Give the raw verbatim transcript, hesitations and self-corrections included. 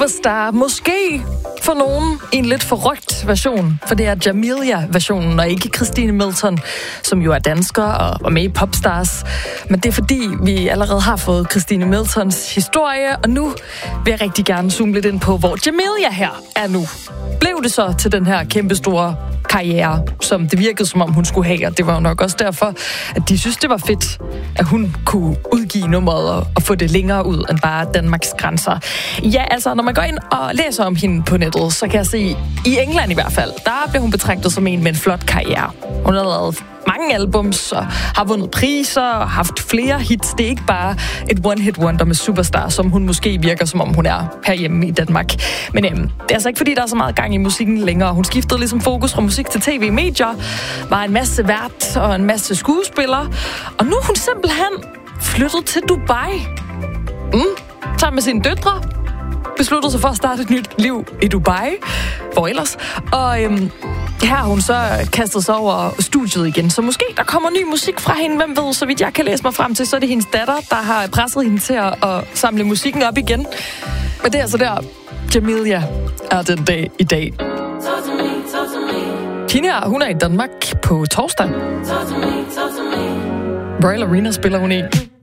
Superstar, måske for nogen i en lidt forrygt version, for det er Jamelia-versionen, og ikke Christine Milton, som jo er dansker og var med i Popstars. Men det er fordi, vi allerede har fået Christine Miltons historie, og nu vil jeg rigtig gerne zoome lidt ind på, hvor Jamelia her er nu. Blev det så til den her kæmpestore karriere, som det virkede, som om hun skulle have, og det var jo nok også derfor, at de synes, det var fedt, at hun kunne udgive nummeret og, og få det længere ud end bare Danmarks grænser. Ja, altså, når man går ind og læser om hende på nettet, så kan jeg se, i England i hvert fald, der bliver hun betragtet som en med en flot karriere. Hun har lavet mange albums og har vundet priser og haft flere hits. Det er ikke bare et one-hit wonder med Superstar, som hun måske virker, som om hun er herhjemme i Danmark. Men øhm, det er altså ikke, fordi der er så meget gang i musikken længere. Hun skiftede ligesom fokus fra musik til tv-medier, var en masse vært og en masse skuespillere. Og nu er hun simpelthen flyttet til Dubai. Mm, sammen med sine døtre. Besluttede sig for at starte et nyt liv i Dubai. Hvor ellers? Og øhm, her har hun så kastet sig over studiet igen. Så måske der kommer ny musik fra hende. Hvem ved, så vidt jeg kan læse mig frem til, så er det hendes datter, der har presset hende til at, at samle musikken op igen. Men det er altså der, Jamelia er den dag i dag. Kina, hun er i Danmark på torsdag. Royal Arena spiller hun i.